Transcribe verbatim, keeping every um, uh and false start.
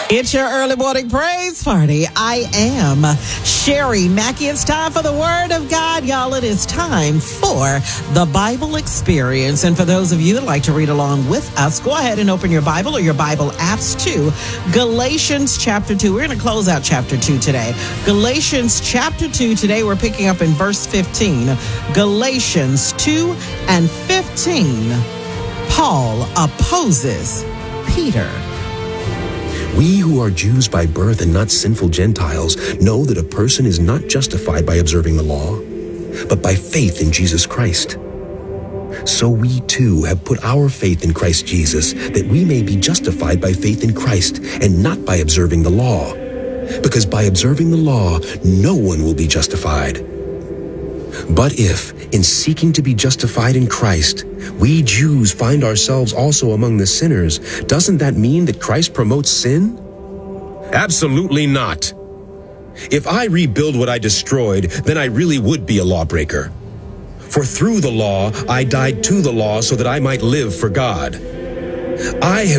It's your early morning praise party. I am Sherry Mackey. It's time for the Word of God, y'all. It is time for the Bible Experience. And for those of you that like to read along with us, go ahead and open your Bible or your Bible apps to Galatians chapter two. We're going to close out chapter two today. Galatians chapter two. Today we're picking up in verse fifteen. Galatians two and fifteen. Paul opposes Peter. We who are Jews by birth and not sinful Gentiles know that a person is not justified by observing the law, but by faith in Jesus Christ. So we too have put our faith in Christ Jesus, that we may be justified by faith in Christ and not by observing the law. Because by observing the law, no one will be justified. But if, in seeking to be justified in Christ, we Jews find ourselves also among the sinners, doesn't that mean that Christ promotes sin? Absolutely not. If I rebuild what I destroyed, then I really would be a lawbreaker. For through the law, I died to the law so that I might live for God. I have